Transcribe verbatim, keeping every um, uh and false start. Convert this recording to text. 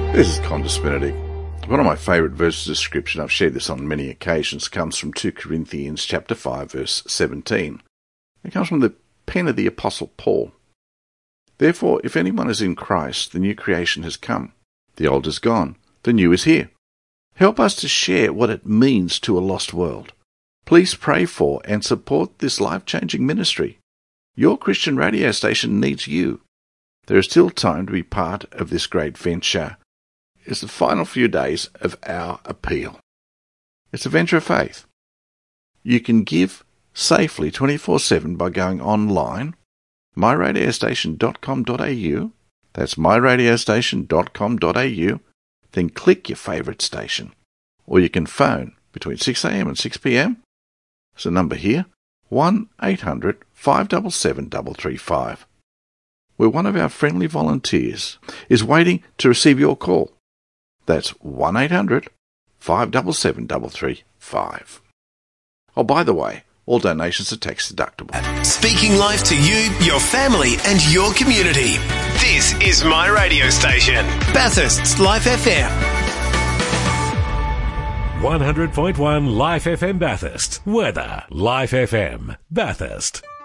This is Qantas Benedict. One of my favourite verses of Scripture, and I've shared this on many occasions, comes from two Corinthians chapter five, verse seventeen. It comes from the pen of the Apostle Paul. Therefore, if anyone is in Christ, the new creation has come. The old is gone, the new is here. Help us to share what it means to a lost world. Please pray for and support this life-changing ministry. Your Christian radio station needs you. There is still time to be part of this great venture. It's the final few days of our appeal. It's a venture of faith. You can give safely twenty-four seven by going online, my radio station dot com dot a u. That's my radio station dot com dot a u. Then click your favourite station. Or you can phone between six a m and six p m. There's a number here, one eight hundred five seven seven three three five, where one of our friendly volunteers is waiting to receive your call. That's one eight hundred five seven seven three three five. Oh, by the way, all donations are tax deductible. Speaking life to you, your family and your community. This is my radio station, Bathurst's Life F M. one hundred point one Life F M Bathurst. Weather, Life F M Bathurst.